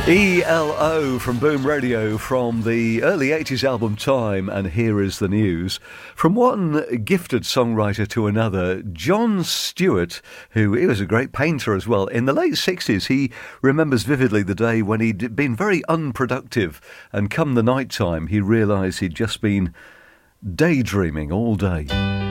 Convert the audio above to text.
ELO from Boom Radio from the early 80s album Time, and here is the news. From one gifted songwriter to another, John Stewart, he was a great painter as well. In the late 60s, he remembers vividly the day when he'd been very unproductive, and come the night time, he realised he'd just been daydreaming all day.